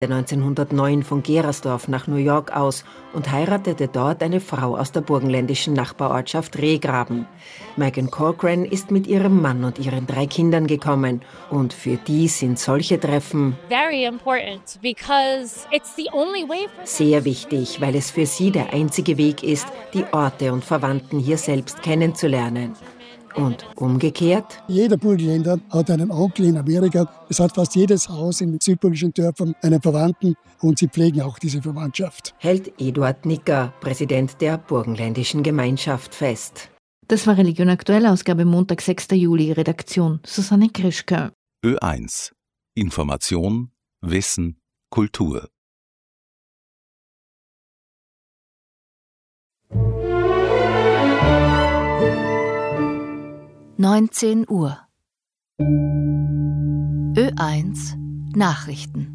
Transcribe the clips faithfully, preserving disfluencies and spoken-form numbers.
neunzehnhundertneun von Gerersdorf nach New York aus und heiratete dort eine Frau aus der burgenländischen Nachbarortschaft Rehgraben. Meghan Corcoran ist mit ihrem Mann und ihren drei Kindern gekommen und für die sind solche Treffen sehr wichtig, weil es für sie der einzige Weg ist, die Orte und Verwandten hier selbst kennenzulernen. Und umgekehrt? Jeder Burgenländer hat einen Onkel in Amerika. Es hat fast jedes Haus in südburgenländischen Dörfern einen Verwandten und sie pflegen auch diese Verwandtschaft. Hält Eduard Nicker, Präsident der burgenländischen Gemeinschaft, fest. Das war Religion aktuell, Ausgabe Montag, sechster Juli, Redaktion Susanne Krischke. Ö eins. Information, Wissen, Kultur. neunzehn Uhr. Ö eins Nachrichten.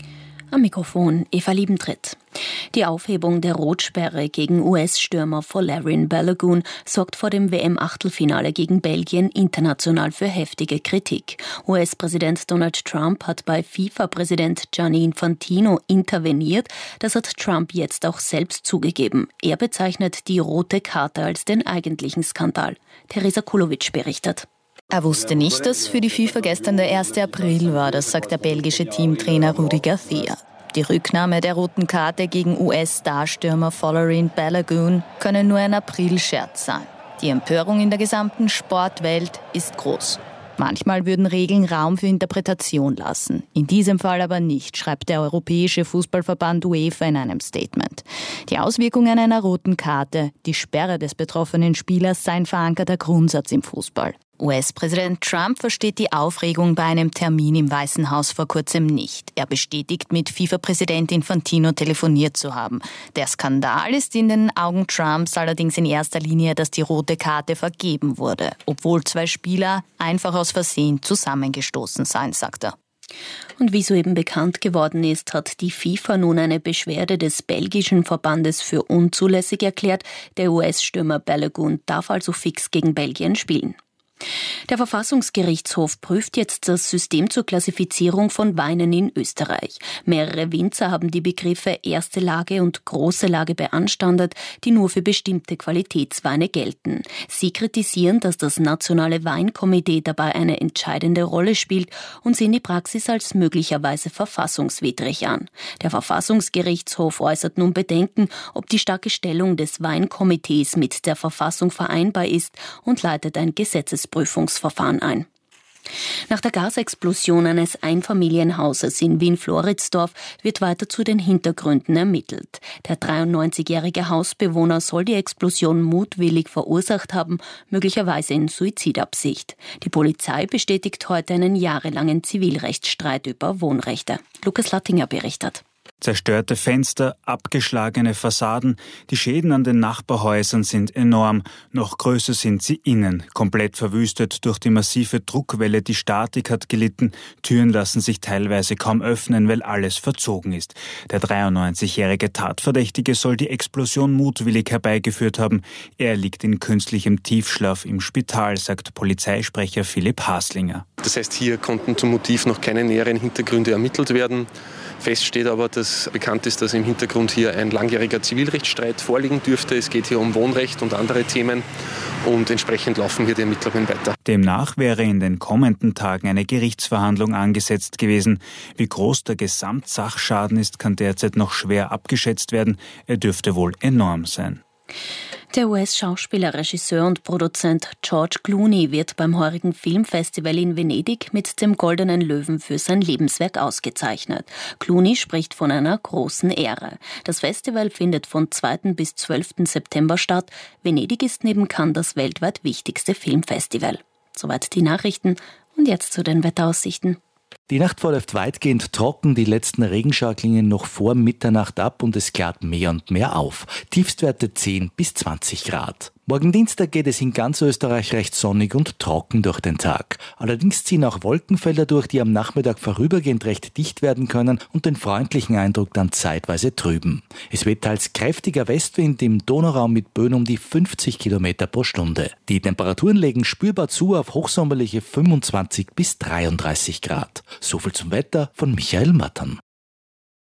Am Mikrofon Eva Liebentritt. Die Aufhebung der Rotsperre gegen U S-Stürmer Folarin Balogun sorgt vor dem W M-Achtelfinale gegen Belgien international für heftige Kritik. U S-Präsident Donald Trump hat bei FIFA-Präsident Gianni Infantino interveniert. Das hat Trump jetzt auch selbst zugegeben. Er bezeichnet die rote Karte als den eigentlichen Skandal. Teresa Kulovic berichtet. Er wusste nicht, dass für die FIFA gestern der erste April war, das sagt der belgische Teamtrainer Rudi Garcia. Die Rücknahme der roten Karte gegen U S-Starstürmer Folarin Balogun könne nur ein Aprilscherz sein. Die Empörung in der gesamten Sportwelt ist groß. Manchmal würden Regeln Raum für Interpretation lassen. In diesem Fall aber nicht, schreibt der Europäische Fußballverband UEFA in einem Statement. Die Auswirkungen einer roten Karte, die Sperre des betroffenen Spielers, sei ein verankerter Grundsatz im Fußball. U S-Präsident Trump versteht die Aufregung bei einem Termin im Weißen Haus vor kurzem nicht. Er bestätigt, mit FIFA-Präsident Infantino telefoniert zu haben. Der Skandal ist in den Augen Trumps allerdings in erster Linie, dass die rote Karte vergeben wurde, obwohl zwei Spieler einfach aus Versehen zusammengestoßen seien, sagt er. Und wie soeben bekannt geworden ist, hat die FIFA nun eine Beschwerde des belgischen Verbandes für unzulässig erklärt. Der U S-Stürmer Balogun darf also fix gegen Belgien spielen. Der Verfassungsgerichtshof prüft jetzt das System zur Klassifizierung von Weinen in Österreich. Mehrere Winzer haben die Begriffe erste Lage und große Lage beanstandet, die nur für bestimmte Qualitätsweine gelten. Sie kritisieren, dass das Nationale Weinkomitee dabei eine entscheidende Rolle spielt und sehen die Praxis als möglicherweise verfassungswidrig an. Der Verfassungsgerichtshof äußert nun Bedenken, ob die starke Stellung des Weinkomitees mit der Verfassung vereinbar ist und leitet ein Gesetzesprüfungsverfahren ein. Nach der Gasexplosion eines Einfamilienhauses in Wien-Floridsdorf wird weiter zu den Hintergründen ermittelt. Der dreiundneunzigjährige Hausbewohner soll die Explosion mutwillig verursacht haben, möglicherweise in Suizidabsicht. Die Polizei bestätigt heute einen jahrelangen Zivilrechtsstreit über Wohnrechte. Lukas Lattinger berichtet. Zerstörte Fenster, abgeschlagene Fassaden, die Schäden an den Nachbarhäusern sind enorm. Noch größer sind sie innen, komplett verwüstet durch die massive Druckwelle. Die Statik hat gelitten, Türen lassen sich teilweise kaum öffnen, weil alles verzogen ist. Der dreiundneunzigjährige Tatverdächtige soll die Explosion mutwillig herbeigeführt haben. Er liegt in künstlichem Tiefschlaf im Spital, sagt Polizeisprecher Philipp Haslinger. Das heißt, hier konnten zum Motiv noch keine näheren Hintergründe ermittelt werden. Fest steht aber, dass bekannt ist, dass im Hintergrund hier ein langjähriger Zivilrechtsstreit vorliegen dürfte. Es geht hier um Wohnrecht und andere Themen und entsprechend laufen hier die Ermittlungen weiter. Demnach wäre in den kommenden Tagen eine Gerichtsverhandlung angesetzt gewesen. Wie groß der Gesamtsachschaden ist, kann derzeit noch schwer abgeschätzt werden. Er dürfte wohl enorm sein. Der U S-Schauspieler, Regisseur und Produzent George Clooney wird beim heurigen Filmfestival in Venedig mit dem Goldenen Löwen für sein Lebenswerk ausgezeichnet. Clooney spricht von einer großen Ehre. Das Festival findet von zweiten bis zwölften September statt. Venedig ist neben Cannes das weltweit wichtigste Filmfestival. Soweit die Nachrichten und jetzt zu den Wetteraussichten. Die Nacht verläuft weitgehend trocken, die letzten Regenschauer klingen noch vor Mitternacht ab und es klart mehr und mehr auf. Tiefstwerte zehn bis zwanzig Grad. Morgen Dienstag geht es in ganz Österreich recht sonnig und trocken durch den Tag. Allerdings ziehen auch Wolkenfelder durch, die am Nachmittag vorübergehend recht dicht werden können und den freundlichen Eindruck dann zeitweise trüben. Es weht teils kräftiger Westwind im Donauraum mit Böen um die fünfzig Kilometer pro Stunde. Die Temperaturen legen spürbar zu auf hochsommerliche fünfundzwanzig bis dreiunddreißig Grad. So viel zum Wetter von Michael Mattern.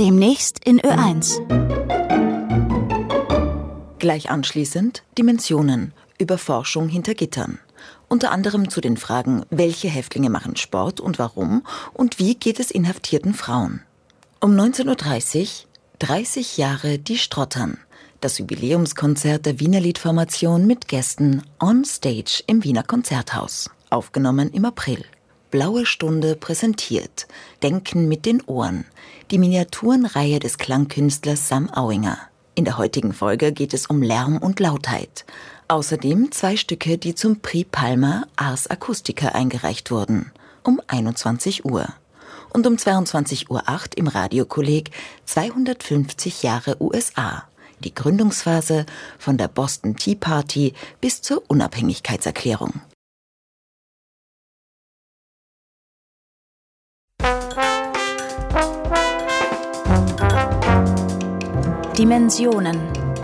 Demnächst in Ö eins. Gleich anschließend Dimensionen über Forschung hinter Gittern. Unter anderem zu den Fragen, welche Häftlinge machen Sport und warum und wie geht es inhaftierten Frauen. Um neunzehn Uhr dreißig, dreißig Jahre die Strottern. Das Jubiläumskonzert der Wiener Liedformation mit Gästen on stage im Wiener Konzerthaus. Aufgenommen im April. Blaue Stunde präsentiert. Denken mit den Ohren. Die Miniaturenreihe des Klangkünstlers Sam Auinger. In der heutigen Folge geht es um Lärm und Lautheit. Außerdem zwei Stücke, die zum Prix Palma Ars Acustica eingereicht wurden. Um einundzwanzig Uhr. Und um zweiundzwanzig Uhr acht im Radiokolleg zweihundertfünfzig Jahre U S A. Die Gründungsphase von der Boston Tea Party bis zur Unabhängigkeitserklärung. Dimensionen.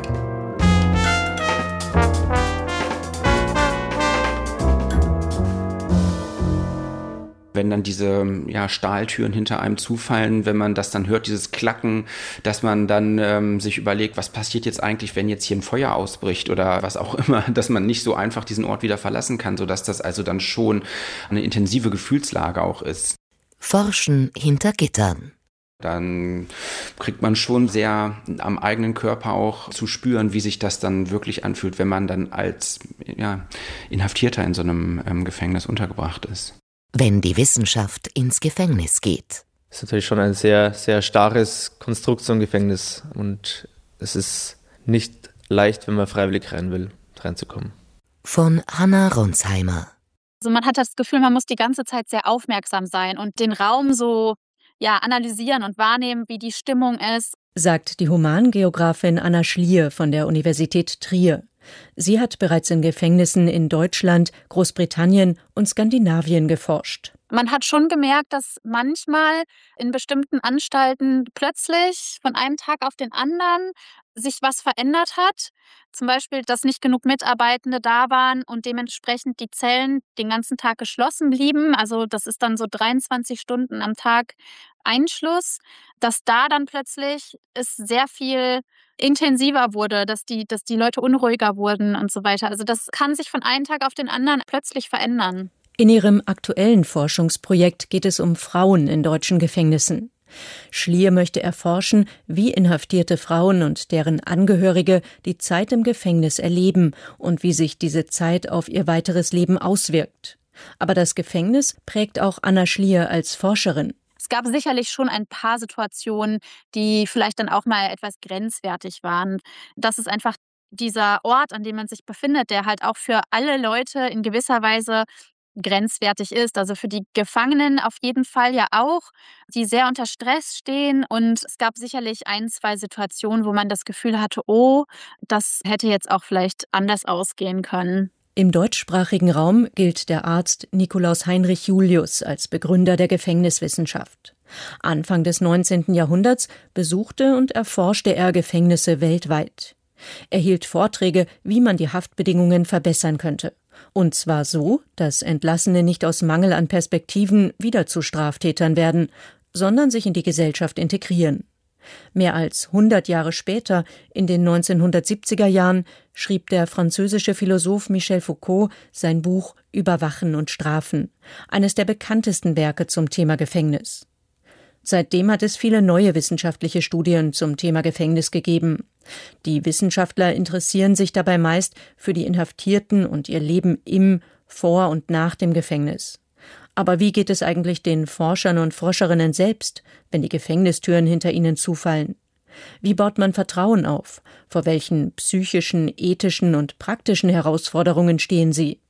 Wenn dann diese ja, Stahltüren hinter einem zufallen, wenn man das dann hört, dieses Klacken, dass man dann ähm, sich überlegt, was passiert jetzt eigentlich, wenn jetzt hier ein Feuer ausbricht oder was auch immer, dass man nicht so einfach diesen Ort wieder verlassen kann, sodass das also dann schon eine intensive Gefühlslage auch ist. Forschen hinter Gittern. Dann kriegt man schon sehr am eigenen Körper auch zu spüren, wie sich das dann wirklich anfühlt, wenn man dann als ja, Inhaftierter in so einem ähm, Gefängnis untergebracht ist. Wenn die Wissenschaft ins Gefängnis geht. Das ist natürlich schon ein sehr, sehr starres Konstrukt, so ein Gefängnis. Und es ist nicht leicht, wenn man freiwillig rein will, reinzukommen. Von Hanna Ronsheimer. Also man hat das Gefühl, man muss die ganze Zeit sehr aufmerksam sein und den Raum so ja, analysieren und wahrnehmen, wie die Stimmung ist. Sagt die Humangeografin Anna Schlier von der Universität Trier. Sie hat bereits in Gefängnissen in Deutschland, Großbritannien und Skandinavien geforscht. Man hat schon gemerkt, dass manchmal in bestimmten Anstalten plötzlich von einem Tag auf den anderen sich was verändert hat. Zum Beispiel, dass nicht genug Mitarbeitende da waren und dementsprechend die Zellen den ganzen Tag geschlossen blieben. Also das ist dann so dreiundzwanzig Stunden am Tag Einschluss. Dass da dann plötzlich es sehr viel intensiver wurde, dass die, dass die Leute unruhiger wurden und so weiter. Also das kann sich von einem Tag auf den anderen plötzlich verändern. In ihrem aktuellen Forschungsprojekt geht es um Frauen in deutschen Gefängnissen. Schlier möchte erforschen, wie inhaftierte Frauen und deren Angehörige die Zeit im Gefängnis erleben und wie sich diese Zeit auf ihr weiteres Leben auswirkt. Aber das Gefängnis prägt auch Anna Schlier als Forscherin. Es gab sicherlich schon ein paar Situationen, die vielleicht dann auch mal etwas grenzwertig waren. Das ist einfach dieser Ort, an dem man sich befindet, der halt auch für alle Leute in gewisser Weise grenzwertig ist. Also für die Gefangenen auf jeden Fall ja auch, die sehr unter Stress stehen. Und es gab sicherlich ein, zwei Situationen, wo man das Gefühl hatte, oh, das hätte jetzt auch vielleicht anders ausgehen können. Im deutschsprachigen Raum gilt der Arzt Nikolaus Heinrich Julius als Begründer der Gefängniswissenschaft. Anfang des neunzehnten Jahrhunderts besuchte und erforschte er Gefängnisse weltweit. Er hielt Vorträge, wie man die Haftbedingungen verbessern könnte. Und zwar so, dass Entlassene nicht aus Mangel an Perspektiven wieder zu Straftätern werden, sondern sich in die Gesellschaft integrieren. Mehr als hundert Jahre später, in den neunzehnhundertsiebziger Jahren, schrieb der französische Philosoph Michel Foucault sein Buch Überwachen und Strafen, eines der bekanntesten Werke zum Thema Gefängnis. Seitdem hat es viele neue wissenschaftliche Studien zum Thema Gefängnis gegeben. Die Wissenschaftler interessieren sich dabei meist für die Inhaftierten und ihr Leben im, vor und nach dem Gefängnis. Aber wie geht es eigentlich den Forschern und Forscherinnen selbst, wenn die Gefängnistüren hinter ihnen zufallen? Wie baut man Vertrauen auf? Vor welchen psychischen, ethischen und praktischen Herausforderungen stehen sie?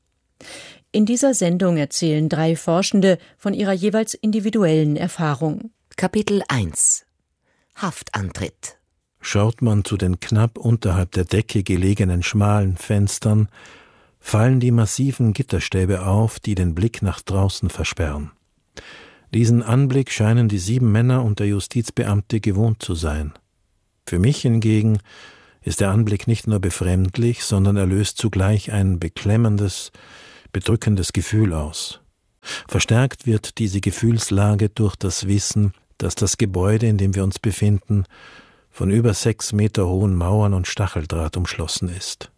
In dieser Sendung erzählen drei Forschende von ihrer jeweils individuellen Erfahrung. Kapitel eins. Haftantritt. Schaut man zu den knapp unterhalb der Decke gelegenen schmalen Fenstern, fallen die massiven Gitterstäbe auf, die den Blick nach draußen versperren. Diesen Anblick scheinen die sieben Männer und der Justizbeamte gewohnt zu sein. Für mich hingegen ist der Anblick nicht nur befremdlich, sondern er löst zugleich ein beklemmendes, bedrückendes Gefühl aus. Verstärkt wird diese Gefühlslage durch das Wissen, dass das Gebäude, in dem wir uns befinden, von über sechs Meter hohen Mauern und Stacheldraht umschlossen ist.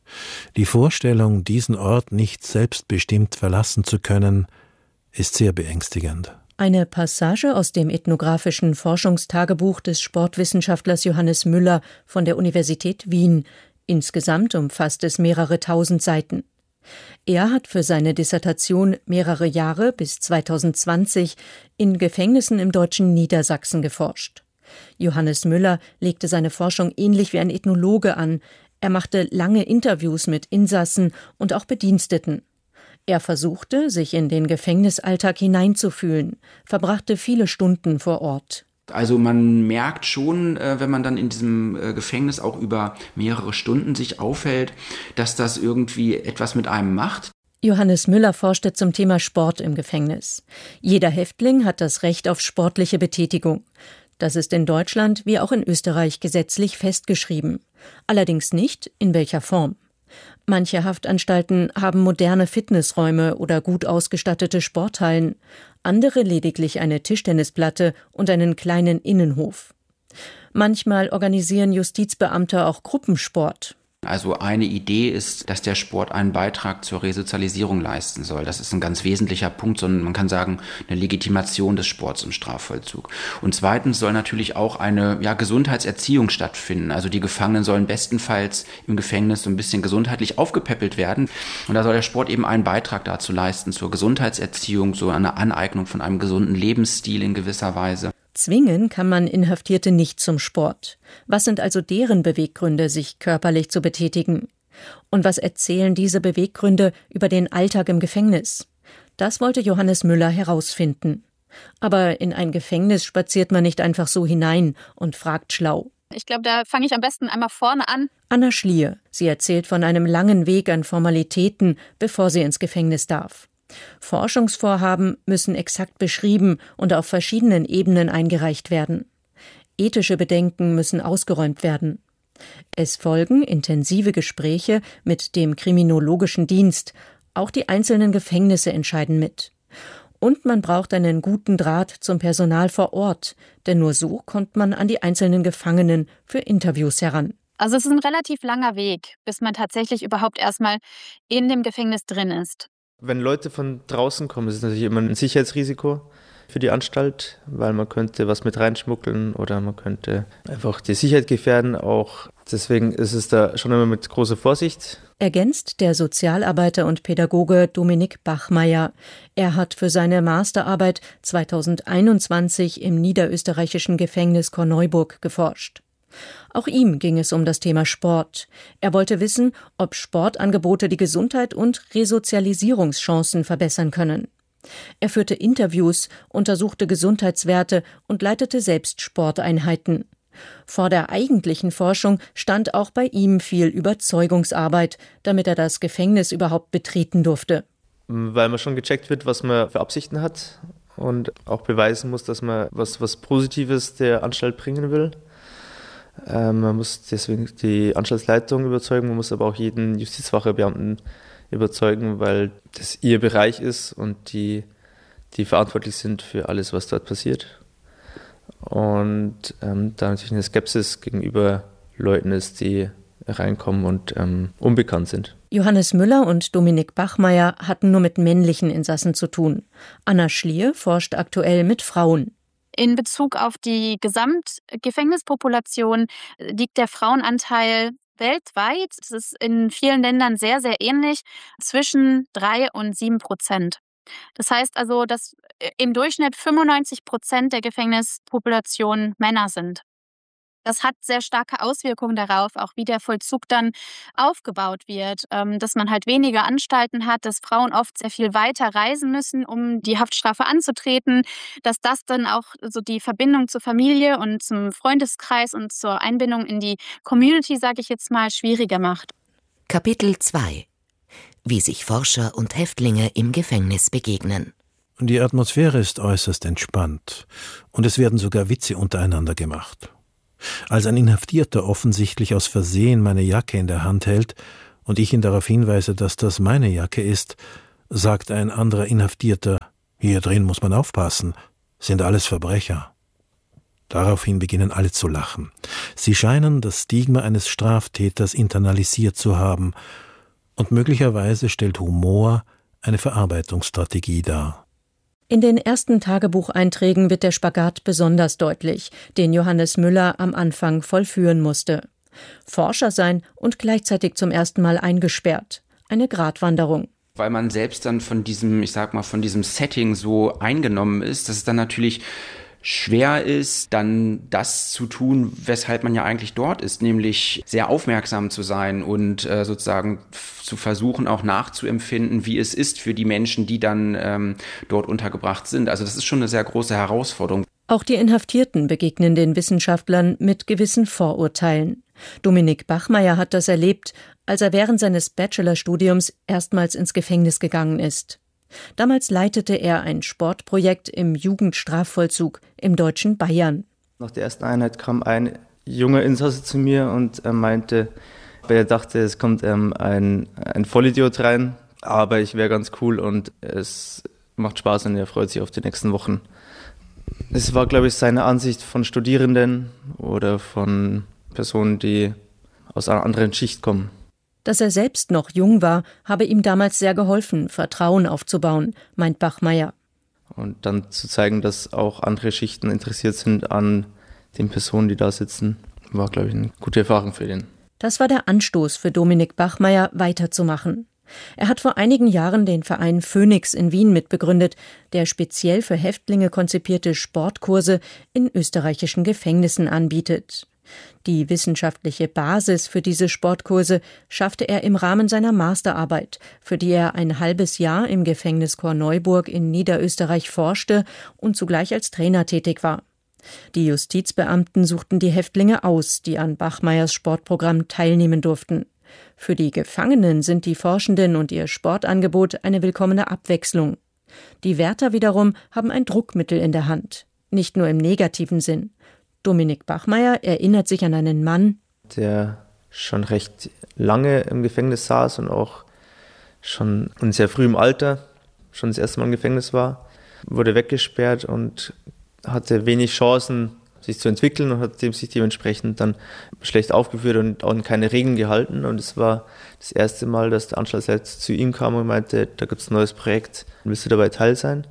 Die Vorstellung, diesen Ort nicht selbstbestimmt verlassen zu können, ist sehr beängstigend. Eine Passage aus dem ethnografischen Forschungstagebuch des Sportwissenschaftlers Johannes Müller von der Universität Wien. Insgesamt umfasst es mehrere tausend Seiten. Er hat für seine Dissertation mehrere Jahre bis zweitausendzwanzig in Gefängnissen im deutschen Niedersachsen geforscht. Johannes Müller legte seine Forschung ähnlich wie ein Ethnologe an. Er machte lange Interviews mit Insassen und auch Bediensteten. Er versuchte, sich in den Gefängnisalltag hineinzufühlen, verbrachte viele Stunden vor Ort. Also man merkt schon, wenn man dann in diesem Gefängnis auch über mehrere Stunden sich aufhält, dass das irgendwie etwas mit einem macht. Johannes Müller forschte zum Thema Sport im Gefängnis. Jeder Häftling hat das Recht auf sportliche Betätigung. Das ist in Deutschland wie auch in Österreich gesetzlich festgeschrieben. Allerdings nicht, in welcher Form. Manche Haftanstalten haben moderne Fitnessräume oder gut ausgestattete Sporthallen, andere lediglich eine Tischtennisplatte und einen kleinen Innenhof. Manchmal organisieren Justizbeamte auch Gruppensport. Also eine Idee ist, dass der Sport einen Beitrag zur Resozialisierung leisten soll. Das ist ein ganz wesentlicher Punkt, sondern man kann sagen, eine Legitimation des Sports im Strafvollzug. Und zweitens soll natürlich auch eine ja, Gesundheitserziehung stattfinden. Also die Gefangenen sollen bestenfalls im Gefängnis so ein bisschen gesundheitlich aufgepäppelt werden. Und da soll der Sport eben einen Beitrag dazu leisten, zur Gesundheitserziehung, so eine Aneignung von einem gesunden Lebensstil in gewisser Weise. Zwingen kann man Inhaftierte nicht zum Sport. Was sind also deren Beweggründe, sich körperlich zu betätigen? Und was erzählen diese Beweggründe über den Alltag im Gefängnis? Das wollte Johannes Müller herausfinden. Aber in ein Gefängnis spaziert man nicht einfach so hinein und fragt schlau. Ich glaube, da fange ich am besten einmal vorne an. Anna Schlier. Sie erzählt von einem langen Weg an Formalitäten, bevor sie ins Gefängnis darf. Forschungsvorhaben müssen exakt beschrieben und auf verschiedenen Ebenen eingereicht werden. Ethische Bedenken müssen ausgeräumt werden. Es folgen intensive Gespräche mit dem Kriminologischen Dienst. Auch die einzelnen Gefängnisse entscheiden mit. Und man braucht einen guten Draht zum Personal vor Ort, denn nur so kommt man an die einzelnen Gefangenen für Interviews heran. Also es ist ein relativ langer Weg, bis man tatsächlich überhaupt erstmal in dem Gefängnis drin ist. Wenn Leute von draußen kommen, ist es natürlich immer ein Sicherheitsrisiko für die Anstalt, weil man könnte was mit reinschmuggeln oder man könnte einfach die Sicherheit gefährden. Auch deswegen ist es da schon immer mit großer Vorsicht. Ergänzt der Sozialarbeiter und Pädagoge Dominik Bachmeier. Er hat für seine Masterarbeit zweitausendeinundzwanzig im niederösterreichischen Gefängnis Korneuburg geforscht. Auch ihm ging es um das Thema Sport. Er wollte wissen, ob Sportangebote die Gesundheit und Resozialisierungschancen verbessern können. Er führte Interviews, untersuchte Gesundheitswerte und leitete selbst Sporteinheiten. Vor der eigentlichen Forschung stand auch bei ihm viel Überzeugungsarbeit, damit er das Gefängnis überhaupt betreten durfte. Weil man schon gecheckt wird, was man für Absichten hat und auch beweisen muss, dass man was, was Positives der Anstalt bringen will. Ähm, man muss deswegen die Anstaltsleitung überzeugen, man muss aber auch jeden Justizwachebeamten überzeugen, weil das ihr Bereich ist und die, die verantwortlich sind für alles, was dort passiert. Und ähm, da natürlich eine Skepsis gegenüber Leuten ist, die reinkommen und ähm, unbekannt sind. Johannes Müller und Dominik Bachmeier hatten nur mit männlichen Insassen zu tun. Anna Schlier forscht aktuell mit Frauen. In Bezug auf die Gesamtgefängnispopulation liegt der Frauenanteil weltweit, das ist in vielen Ländern sehr, sehr ähnlich, zwischen drei und sieben Prozent. Das heißt also, dass im Durchschnitt fünfundneunzig Prozent der Gefängnispopulation Männer sind. Das hat sehr starke Auswirkungen darauf, auch wie der Vollzug dann aufgebaut wird, dass man halt weniger Anstalten hat, dass Frauen oft sehr viel weiter reisen müssen, um die Haftstrafe anzutreten, dass das dann auch so die Verbindung zur Familie und zum Freundeskreis und zur Einbindung in die Community, sage ich jetzt mal, schwieriger macht. Kapitel zwei. Wie sich Forscher und Häftlinge im Gefängnis begegnen. Die Atmosphäre ist äußerst entspannt und es werden sogar Witze untereinander gemacht. Als ein Inhaftierter offensichtlich aus Versehen meine Jacke in der Hand hält und ich ihn darauf hinweise, dass das meine Jacke ist, sagt ein anderer Inhaftierter, hier drin muss man aufpassen, sind alles Verbrecher. Daraufhin beginnen alle zu lachen. Sie scheinen das Stigma eines Straftäters internalisiert zu haben, und möglicherweise stellt Humor eine Verarbeitungsstrategie dar. In den ersten Tagebucheinträgen wird der Spagat besonders deutlich, den Johannes Müller am Anfang vollführen musste. Forscher sein und gleichzeitig zum ersten Mal eingesperrt. Eine Gratwanderung. Weil man selbst dann von diesem, ich sag mal, von diesem Setting so eingenommen ist, dass es dann natürlich schwer ist, dann das zu tun, weshalb man ja eigentlich dort ist, nämlich sehr aufmerksam zu sein und äh, sozusagen f- zu versuchen, auch nachzuempfinden, wie es ist für die Menschen, die dann ähm, dort untergebracht sind. Also das ist schon eine sehr große Herausforderung. Auch die Inhaftierten begegnen den Wissenschaftlern mit gewissen Vorurteilen. Dominik Bachmeier hat das erlebt, als er während seines Bachelorstudiums erstmals ins Gefängnis gegangen ist. Damals leitete er ein Sportprojekt im Jugendstrafvollzug im deutschen Bayern. Nach der ersten Einheit kam ein junger Insasse zu mir und er meinte, weil er dachte, es kommt ähm, ein, ein Vollidiot rein, aber ich wäre ganz cool und es macht Spaß und er freut sich auf die nächsten Wochen. Es war, glaube ich, seine Ansicht von Studierenden oder von Personen, die aus einer anderen Schicht kommen. Dass er selbst noch jung war, habe ihm damals sehr geholfen, Vertrauen aufzubauen, meint Bachmeier. Und dann zu zeigen, dass auch andere Schichten interessiert sind an den Personen, die da sitzen, war, glaube ich, eine gute Erfahrung für ihn. Das war der Anstoß für Dominik Bachmeier, weiterzumachen. Er hat vor einigen Jahren den Verein Phoenix in Wien mitbegründet, der speziell für Häftlinge konzipierte Sportkurse in österreichischen Gefängnissen anbietet. Die wissenschaftliche Basis für diese Sportkurse schaffte er im Rahmen seiner Masterarbeit, für die er ein halbes Jahr im Gefängnis Korneuburg in Niederösterreich forschte und zugleich als Trainer tätig war. Die Justizbeamten suchten die Häftlinge aus, die an Bachmeiers Sportprogramm teilnehmen durften. Für die Gefangenen sind die Forschenden und ihr Sportangebot eine willkommene Abwechslung. Die Wärter wiederum haben ein Druckmittel in der Hand, nicht nur im negativen Sinn. Dominik Bachmeier erinnert sich an einen Mann, der schon recht lange im Gefängnis saß und auch schon in sehr frühem Alter schon das erste Mal im Gefängnis war, wurde weggesperrt und hatte wenig Chancen, sich zu entwickeln und hat sich dementsprechend dann schlecht aufgeführt und auch an keine Regeln gehalten. Und es war das erste Mal, dass der Anstaltsleiter zu ihm kam und meinte, da gibt es ein neues Projekt, willst du dabei teil sein?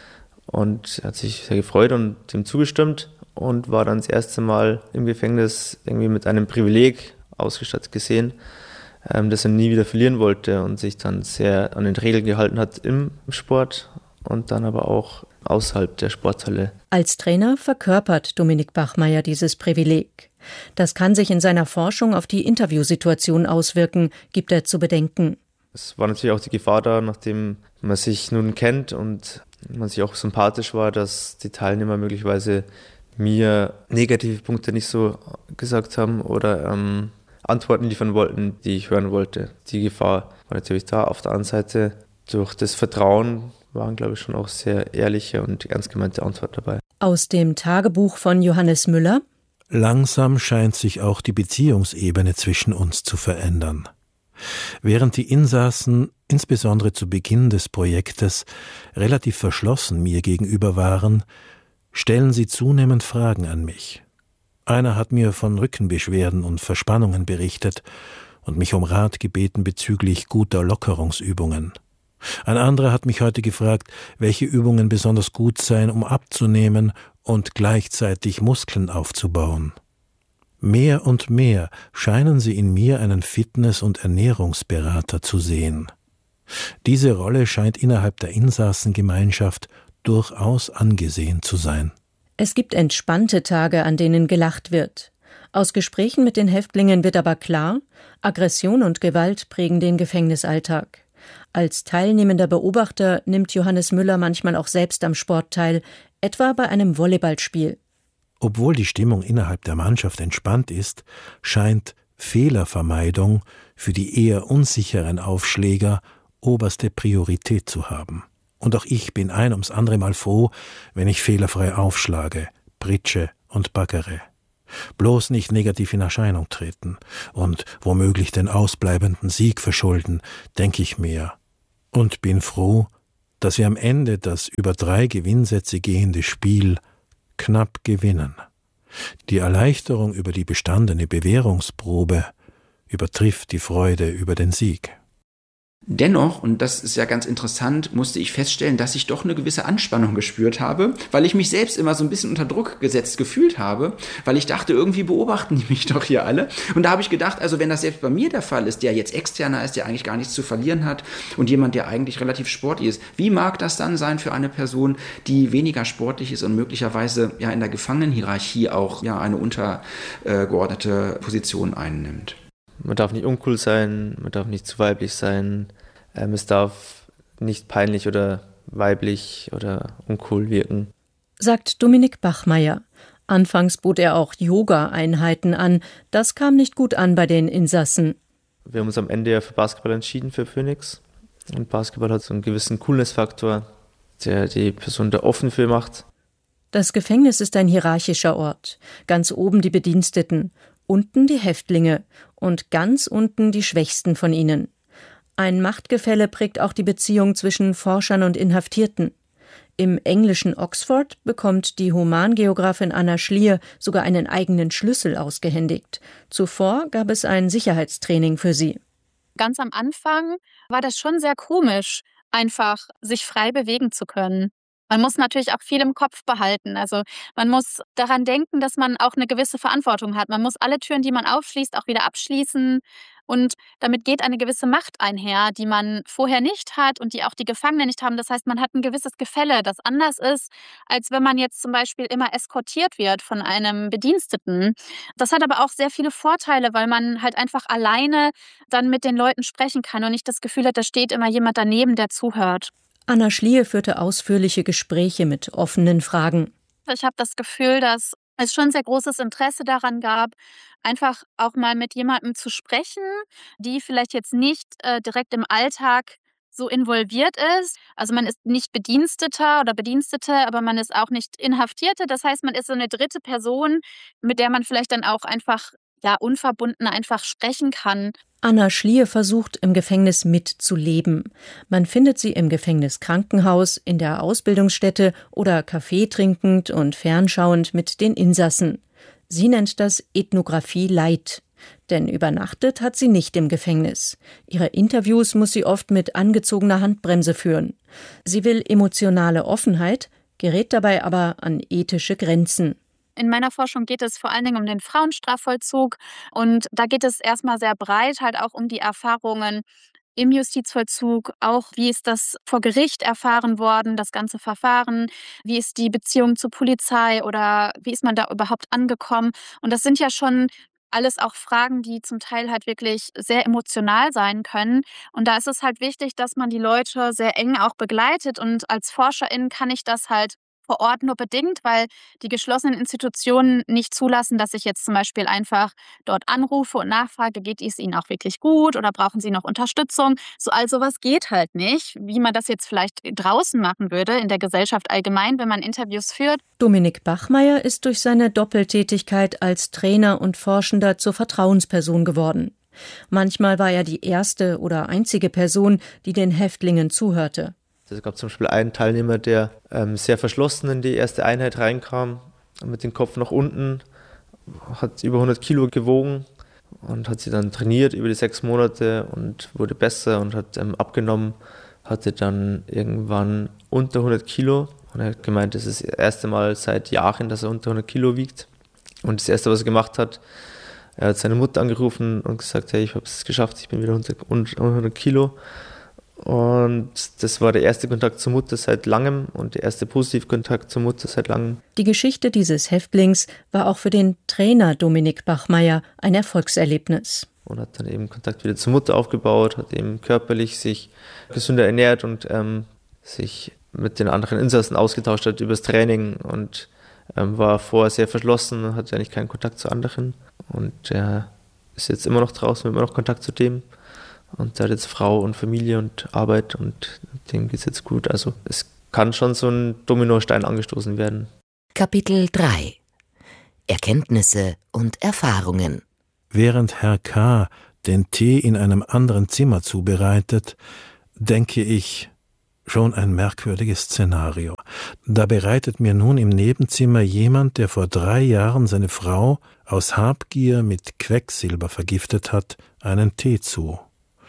Und er hat sich sehr gefreut und dem zugestimmt. Und war dann das erste Mal im Gefängnis irgendwie mit einem Privileg ausgestattet gesehen, ähm, das er nie wieder verlieren wollte und sich dann sehr an den Regeln gehalten hat im Sport und dann aber auch außerhalb der Sporthalle. Als Trainer verkörpert Dominik Bachmeier dieses Privileg. Das kann sich in seiner Forschung auf die Interviewsituation auswirken, gibt er zu bedenken. Es war natürlich auch die Gefahr da, nachdem man sich nun kennt und man sich auch sympathisch war, dass die Teilnehmer möglicherweise mir negative Punkte nicht so gesagt haben oder ähm, Antworten liefern wollten, die ich hören wollte. Die Gefahr war natürlich da. Auf der anderen Seite, durch das Vertrauen waren, glaube ich, schon auch sehr ehrliche und ernst gemeinte Antworten dabei. Aus dem Tagebuch von Johannes Müller: Langsam scheint sich auch die Beziehungsebene zwischen uns zu verändern. Während die Insassen, insbesondere zu Beginn des Projektes, relativ verschlossen mir gegenüber waren, stellen sie zunehmend Fragen an mich. Einer hat mir von Rückenbeschwerden und Verspannungen berichtet und mich um Rat gebeten bezüglich guter Lockerungsübungen. Ein anderer hat mich heute gefragt, welche Übungen besonders gut seien, um abzunehmen und gleichzeitig Muskeln aufzubauen. Mehr und mehr scheinen sie in mir einen Fitness- und Ernährungsberater zu sehen. Diese Rolle scheint innerhalb der Insassengemeinschaft durchaus angesehen zu sein. Es gibt entspannte Tage, an denen gelacht wird. Aus Gesprächen mit den Häftlingen wird aber klar, Aggression und Gewalt prägen den Gefängnisalltag. Als teilnehmender Beobachter nimmt Johannes Müller manchmal auch selbst am Sport teil, etwa bei einem Volleyballspiel. Obwohl die Stimmung innerhalb der Mannschaft entspannt ist, scheint Fehlervermeidung für die eher unsicheren Aufschläger oberste Priorität zu haben. Und auch ich bin ein ums andere Mal froh, wenn ich fehlerfrei aufschlage, pritsche und baggere. Bloß nicht negativ in Erscheinung treten und womöglich den ausbleibenden Sieg verschulden, denke ich mir. Und bin froh, dass wir am Ende das über drei Gewinnsätze gehende Spiel knapp gewinnen. Die Erleichterung über die bestandene Bewährungsprobe übertrifft die Freude über den Sieg. Dennoch, und das ist ja ganz interessant, musste ich feststellen, dass ich doch eine gewisse Anspannung gespürt habe, weil ich mich selbst immer so ein bisschen unter Druck gesetzt gefühlt habe, weil ich dachte, irgendwie beobachten die mich doch hier alle. Und da habe ich gedacht, also wenn das selbst bei mir der Fall ist, der jetzt externer ist, der eigentlich gar nichts zu verlieren hat und jemand, der eigentlich relativ sportlich ist, wie mag das dann sein für eine Person, die weniger sportlich ist und möglicherweise ja in der Gefangenenhierarchie auch ja eine untergeordnete Position einnimmt? Man darf nicht uncool sein, man darf nicht zu weiblich sein, ähm, es darf nicht peinlich oder weiblich oder uncool wirken. Sagt Dominik Bachmeier. Anfangs bot er auch Yoga-Einheiten an. Das kam nicht gut an bei den Insassen. Wir haben uns am Ende ja für Basketball entschieden, für Phoenix. Und Basketball hat so einen gewissen Coolness-Faktor, der die Person da offen für macht. Das Gefängnis ist ein hierarchischer Ort. Ganz oben die Bediensteten, unten die Häftlinge und ganz unten die Schwächsten von ihnen. Ein Machtgefälle prägt auch die Beziehung zwischen Forschern und Inhaftierten. Im englischen Oxford bekommt die Humangeografin Anna Schlier sogar einen eigenen Schlüssel ausgehändigt. Zuvor gab es ein Sicherheitstraining für sie. Ganz am Anfang war das schon sehr komisch, einfach sich frei bewegen zu können. Man muss natürlich auch viel im Kopf behalten. Also man muss daran denken, dass man auch eine gewisse Verantwortung hat. Man muss alle Türen, die man aufschließt, auch wieder abschließen. Und damit geht eine gewisse Macht einher, die man vorher nicht hat und die auch die Gefangenen nicht haben. Das heißt, man hat ein gewisses Gefälle, das anders ist, als wenn man jetzt zum Beispiel immer eskortiert wird von einem Bediensteten. Das hat aber auch sehr viele Vorteile, weil man halt einfach alleine dann mit den Leuten sprechen kann und nicht das Gefühl hat, da steht immer jemand daneben, der zuhört. Anna Schlier führte ausführliche Gespräche mit offenen Fragen. Ich habe das Gefühl, dass es schon sehr großes Interesse daran gab, einfach auch mal mit jemandem zu sprechen, die vielleicht jetzt nicht äh, direkt im Alltag so involviert ist. Also man ist nicht Bediensteter oder Bedienstete, aber man ist auch nicht Inhaftierte. Das heißt, man ist so eine dritte Person, mit der man vielleicht dann auch einfach ja unverbunden einfach sprechen kann. Anna Schlier versucht, im Gefängnis mitzuleben. Man findet sie im Gefängniskrankenhaus, in der Ausbildungsstätte oder Kaffee trinkend und fernschauend mit den Insassen. Sie nennt das Ethnographie Light. Denn übernachtet hat sie nicht im Gefängnis. Ihre Interviews muss sie oft mit angezogener Handbremse führen. Sie will emotionale Offenheit, gerät dabei aber an ethische Grenzen. In meiner Forschung geht es vor allen Dingen um den Frauenstrafvollzug und da geht es erstmal sehr breit halt auch um die Erfahrungen im Justizvollzug, auch wie ist das vor Gericht erfahren worden, das ganze Verfahren, wie ist die Beziehung zur Polizei oder wie ist man da überhaupt angekommen. Und das sind ja schon alles auch Fragen, die zum Teil halt wirklich sehr emotional sein können. Und da ist es halt wichtig, dass man die Leute sehr eng auch begleitet und als Forscherin kann ich das halt vor Ort nur bedingt, weil die geschlossenen Institutionen nicht zulassen, dass ich jetzt zum Beispiel einfach dort anrufe und nachfrage, geht es Ihnen auch wirklich gut oder brauchen Sie noch Unterstützung? So, all sowas geht halt nicht, wie man das jetzt vielleicht draußen machen würde, in der Gesellschaft allgemein, wenn man Interviews führt. Dominik Bachmeier ist durch seine Doppeltätigkeit als Trainer und Forschender zur Vertrauensperson geworden. Manchmal war er die erste oder einzige Person, die den Häftlingen zuhörte. Es gab zum Beispiel einen Teilnehmer, der ähm, sehr verschlossen in die erste Einheit reinkam, mit dem Kopf nach unten, hat über hundert Kilo gewogen und hat sie dann trainiert über die sechs Monate und wurde besser und hat ähm, abgenommen, hatte dann irgendwann unter hundert Kilo und er hat gemeint, das ist das erste Mal seit Jahren, dass er unter hundert Kilo wiegt. Und das erste, was er gemacht hat, er hat seine Mutter angerufen und gesagt, hey, ich habe es geschafft, ich bin wieder unter hundert Kilo. Und das war der erste Kontakt zur Mutter seit langem und der erste Positivkontakt zur Mutter seit langem. Die Geschichte dieses Häftlings war auch für den Trainer Dominik Bachmeier ein Erfolgserlebnis. Und hat dann eben Kontakt wieder zur Mutter aufgebaut, hat eben körperlich sich gesünder ernährt und ähm, sich mit den anderen Insassen ausgetauscht hat über das Training und ähm, war vorher sehr verschlossen, hatte eigentlich keinen Kontakt zu anderen. Und er ist jetzt immer noch draußen, immer noch Kontakt zu dem. Und er hat jetzt Frau und Familie und Arbeit und dem geht es jetzt gut. Also es kann schon so ein Dominostein angestoßen werden. Kapitel drei. Erkenntnisse und Erfahrungen. Während Herr K. den Tee in einem anderen Zimmer zubereitet, denke ich, schon ein merkwürdiges Szenario. Da bereitet mir nun im Nebenzimmer jemand, der vor drei Jahren seine Frau aus Habgier mit Quecksilber vergiftet hat, einen Tee zu.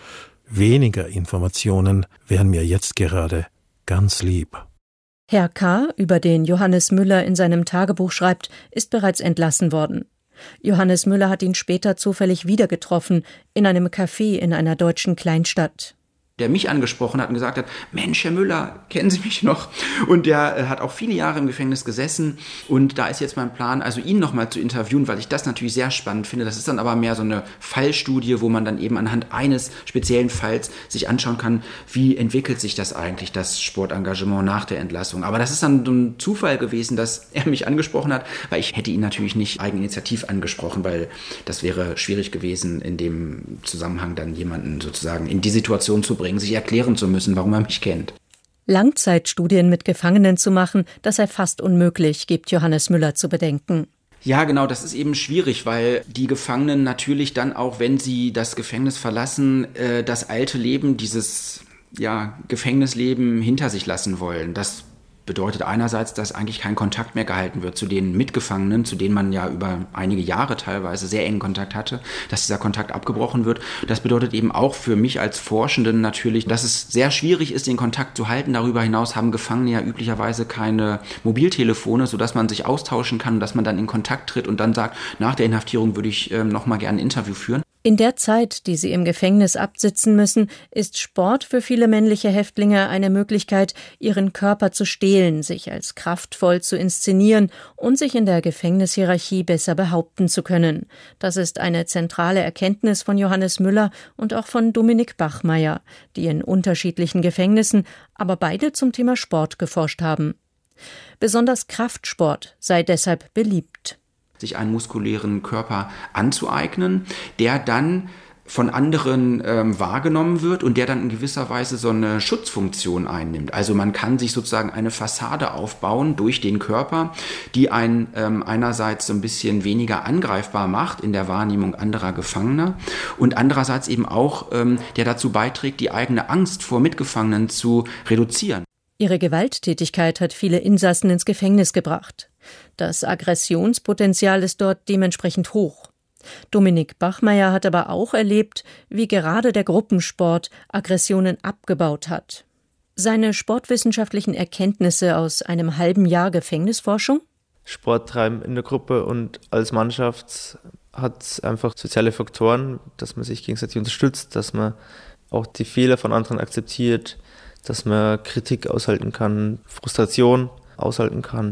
Weniger Informationen wären mir jetzt gerade ganz lieb. Herr K., über den Johannes Müller in seinem Tagebuch schreibt, ist bereits entlassen worden. Johannes Müller hat ihn später zufällig wieder getroffen, in einem Café in einer deutschen Kleinstadt. Der mich angesprochen hat und gesagt hat, Mensch, Herr Müller, kennen Sie mich noch? Und der äh, hat auch viele Jahre im Gefängnis gesessen und da ist jetzt mein Plan, also ihn nochmal zu interviewen, weil ich das natürlich sehr spannend finde. Das ist dann aber mehr so eine Fallstudie, wo man dann eben anhand eines speziellen Falls sich anschauen kann, wie entwickelt sich das eigentlich, das Sportengagement nach der Entlassung. Aber das ist dann so ein Zufall gewesen, dass er mich angesprochen hat, weil ich hätte ihn natürlich nicht eigeninitiativ angesprochen, weil das wäre schwierig gewesen, in dem Zusammenhang dann jemanden sozusagen in die Situation zu bringen, sich erklären zu müssen, warum er mich kennt. Langzeitstudien mit Gefangenen zu machen, das sei fast unmöglich, gibt Johannes Müller zu bedenken. Ja, genau, das ist eben schwierig, weil die Gefangenen natürlich dann auch, wenn sie das Gefängnis verlassen, äh, das alte Leben, dieses ja, Gefängnisleben hinter sich lassen wollen. Das bedeutet einerseits, dass eigentlich kein Kontakt mehr gehalten wird zu den Mitgefangenen, zu denen man ja über einige Jahre teilweise sehr engen Kontakt hatte, dass dieser Kontakt abgebrochen wird. Das bedeutet eben auch für mich als Forschenden natürlich, dass es sehr schwierig ist, den Kontakt zu halten. Darüber hinaus haben Gefangene ja üblicherweise keine Mobiltelefone, sodass man sich austauschen kann, dass man dann in Kontakt tritt und dann sagt, nach der Inhaftierung würde ich ähm, noch mal gerne ein Interview führen. In der Zeit, die sie im Gefängnis absitzen müssen, ist Sport für viele männliche Häftlinge eine Möglichkeit, ihren Körper zu stehlen, sich als kraftvoll zu inszenieren und sich in der Gefängnishierarchie besser behaupten zu können. Das ist eine zentrale Erkenntnis von Johannes Müller und auch von Dominik Bachmeier, die in unterschiedlichen Gefängnissen, aber beide zum Thema Sport geforscht haben. Besonders Kraftsport sei deshalb beliebt. Sich einen muskulären Körper anzueignen, der dann von anderen ähm, wahrgenommen wird und der dann in gewisser Weise so eine Schutzfunktion einnimmt. Also man kann sich sozusagen eine Fassade aufbauen durch den Körper, die einen ähm, einerseits so ein bisschen weniger angreifbar macht in der Wahrnehmung anderer Gefangener und andererseits eben auch, ähm, der dazu beiträgt, die eigene Angst vor Mitgefangenen zu reduzieren. Ihre Gewalttätigkeit hat viele Insassen ins Gefängnis gebracht. Das Aggressionspotenzial ist dort dementsprechend hoch. Dominik Bachmeier hat aber auch erlebt, wie gerade der Gruppensport Aggressionen abgebaut hat. Seine sportwissenschaftlichen Erkenntnisse aus einem halben Jahr Gefängnisforschung? Sport treiben in der Gruppe und als Mannschaft hat einfach soziale Faktoren, dass man sich gegenseitig unterstützt, dass man auch die Fehler von anderen akzeptiert, dass man Kritik aushalten kann, Frustration aushalten kann.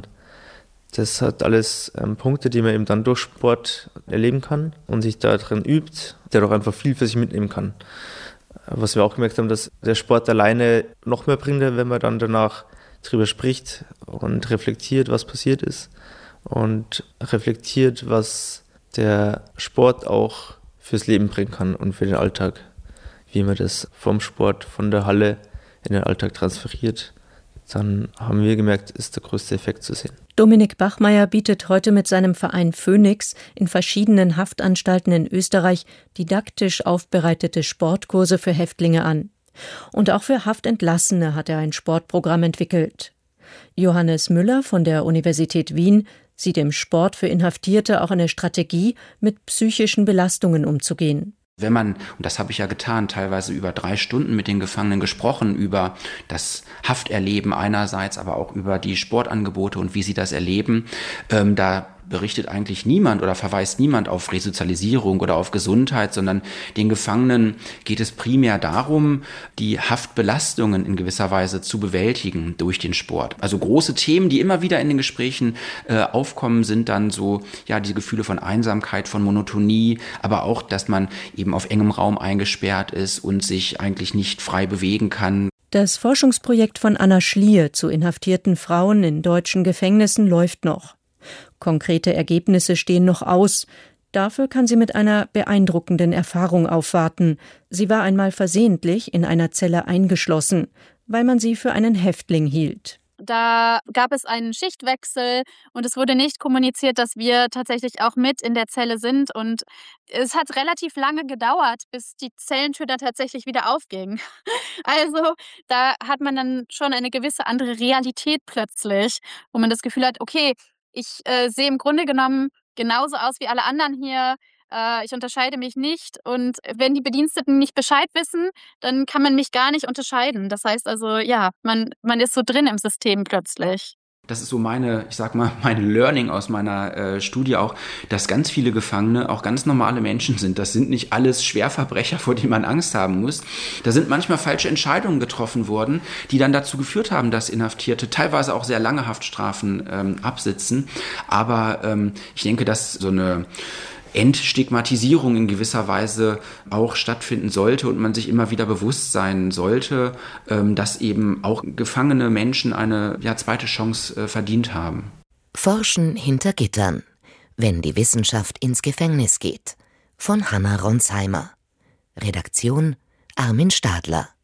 Das hat alles ähm, Punkte, die man eben dann durch Sport erleben kann und sich darin übt, der doch einfach viel für sich mitnehmen kann. Was wir auch gemerkt haben, dass der Sport alleine noch mehr bringt, wenn man dann danach drüber spricht und reflektiert, was passiert ist und reflektiert, was der Sport auch fürs Leben bringen kann und für den Alltag, wie man das vom Sport, von der Halle in den Alltag transferiert. Dann haben wir gemerkt, ist der größte Effekt zu sehen. Dominik Bachmeier bietet heute mit seinem Verein Phoenix in verschiedenen Haftanstalten in Österreich didaktisch aufbereitete Sportkurse für Häftlinge an. Und auch für Haftentlassene hat er ein Sportprogramm entwickelt. Johannes Müller von der Universität Wien sieht im Sport für Inhaftierte auch eine Strategie, mit psychischen Belastungen umzugehen. Wenn man, und das habe ich ja getan, teilweise über drei Stunden mit den Gefangenen gesprochen, über das Hafterleben einerseits, aber auch über die Sportangebote und wie sie das erleben, ähm, da berichtet eigentlich niemand oder verweist niemand auf Resozialisierung oder auf Gesundheit, sondern den Gefangenen geht es primär darum, die Haftbelastungen in gewisser Weise zu bewältigen durch den Sport. Also große Themen, die immer wieder in den Gesprächen äh, aufkommen, sind dann so, ja, die Gefühle von Einsamkeit, von Monotonie, aber auch, dass man eben auf engem Raum eingesperrt ist und sich eigentlich nicht frei bewegen kann. Das Forschungsprojekt von Anna Schlier zu inhaftierten Frauen in deutschen Gefängnissen läuft noch. Konkrete Ergebnisse stehen noch aus. Dafür kann sie mit einer beeindruckenden Erfahrung aufwarten. Sie war einmal versehentlich in einer Zelle eingeschlossen, weil man sie für einen Häftling hielt. Da gab es einen Schichtwechsel und es wurde nicht kommuniziert, dass wir tatsächlich auch mit in der Zelle sind. Und es hat relativ lange gedauert, bis die Zellentür dann tatsächlich wieder aufging. Also da hat man dann schon eine gewisse andere Realität plötzlich, wo man das Gefühl hat, okay, ich äh, sehe im Grunde genommen genauso aus wie alle anderen hier. Ich unterscheide mich nicht und wenn die Bediensteten nicht Bescheid wissen, dann kann man mich gar nicht unterscheiden. Das heißt also, ja, man, man ist so drin im System plötzlich. Das ist so meine, ich sag mal, mein Learning aus meiner äh, Studie auch, dass ganz viele Gefangene auch ganz normale Menschen sind. Das sind nicht alles Schwerverbrecher, vor denen man Angst haben muss. Da sind manchmal falsche Entscheidungen getroffen worden, die dann dazu geführt haben, dass Inhaftierte teilweise auch sehr lange Haftstrafen ähm, absitzen. Aber ähm, ich denke, dass so eine Entstigmatisierung in gewisser Weise auch stattfinden sollte und man sich immer wieder bewusst sein sollte, dass eben auch gefangene Menschen eine ja, zweite Chance verdient haben. Forschen hinter Gittern. Wenn die Wissenschaft ins Gefängnis geht. Von Hanna Ronsheimer. Redaktion Armin Stadler.